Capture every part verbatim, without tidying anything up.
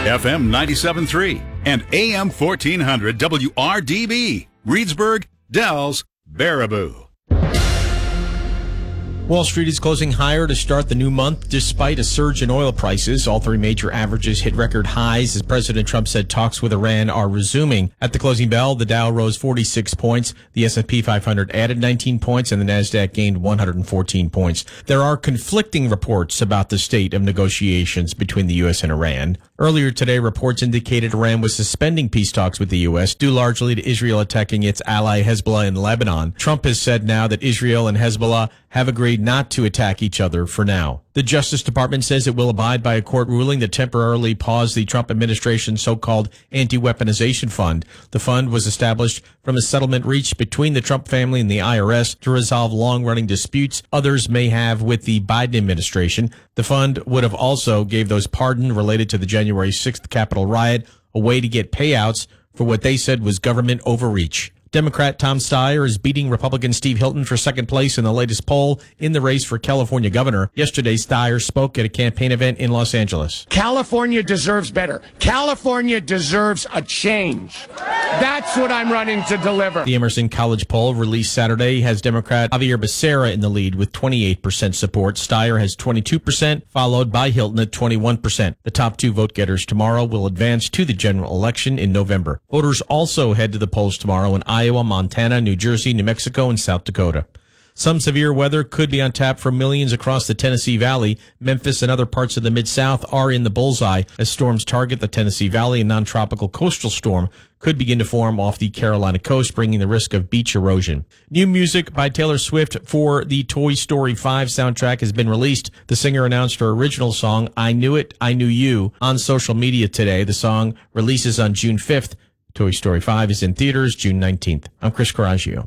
F M ninety-seven point three and A M fourteen hundred W R D B. Reedsburg, Dells, Baraboo. Wall Street is closing higher to start the new month despite a surge in oil prices. All three major averages hit record highs as President Trump said talks with Iran are resuming. At the closing bell, the Dow rose forty-six points, the S and P five hundred added nineteen points, and the Nasdaq gained one hundred fourteen points. There are conflicting reports about the state of negotiations between the U S and Iran. Earlier today, reports indicated Iran was suspending peace talks with the U S due largely to Israel attacking its ally Hezbollah in Lebanon. Trump has said now that Israel and Hezbollah have agreed not to attack each other for now. The Justice Department says it will abide by a court ruling that temporarily paused the Trump administration's so-called anti-weaponization fund. The fund was established from a settlement reached between the Trump family and the I R S to resolve long-running disputes others may have with the Biden administration. The fund would have also gave those pardoned related to the January sixth Capitol riot a way to get payouts for what they said was government overreach. Democrat Tom Steyer is beating Republican Steve Hilton for second place in the latest poll in the race for California governor. Yesterday, Steyer spoke at a campaign event in Los Angeles. California deserves better. California deserves a change. That's what I'm running to deliver. The Emerson College poll released Saturday has Democrat Javier Becerra in the lead with twenty-eight percent support. Steyer has twenty-two percent, followed by Hilton at twenty-one percent. The top two vote getters tomorrow will advance to the general election in November. Voters also head to the polls tomorrow in Iowa. Iowa, Montana, New Jersey, New Mexico, and South Dakota. Some severe weather could be on tap for millions across the Tennessee Valley. Memphis and other parts of the Mid-South are in the bullseye as storms target the Tennessee Valley. A non-tropical coastal storm could begin to form off the Carolina coast, bringing the risk of beach erosion. New music by Taylor Swift for the Toy Story five soundtrack has been released. The singer announced her original song, I Knew It, I Knew You, on social media today. The song releases on June fifth. Toy Story five is in theaters June nineteenth. I'm Chris Coraggio.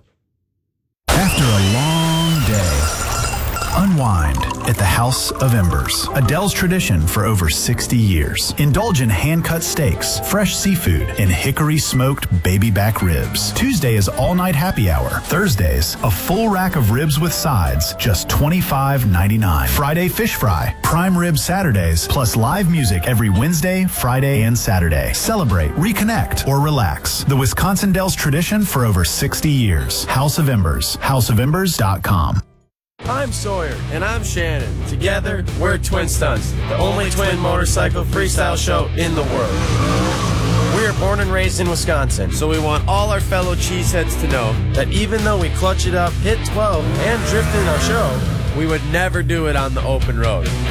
After a long day, unwind at the House of Embers, a Dells tradition for over sixty years. Indulge in hand-cut steaks, fresh seafood, and hickory-smoked baby back ribs. Tuesday is all-night happy hour. Thursdays, a full rack of ribs with sides, just twenty-five ninety-nine. Friday, fish fry. Prime rib Saturdays, plus live music every Wednesday, Friday, and Saturday. Celebrate, reconnect, or relax. The Wisconsin Dells tradition for over sixty years. House of Embers. house of embers dot com. I'm Sawyer, and I'm Shannon. Together, we're Twin Stunts, the only twin motorcycle freestyle show in the world. We are born and raised in Wisconsin, so we want all our fellow cheeseheads to know that even though we clutch it up, hit twelve, and drift in our show, we would never do it on the open road.